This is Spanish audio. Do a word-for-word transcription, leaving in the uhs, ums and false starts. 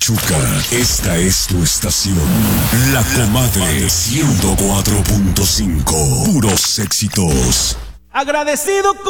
Pachuca, esta es tu estación. La Comadre ciento cuatro punto cinco. Puros éxitos. Agradecido con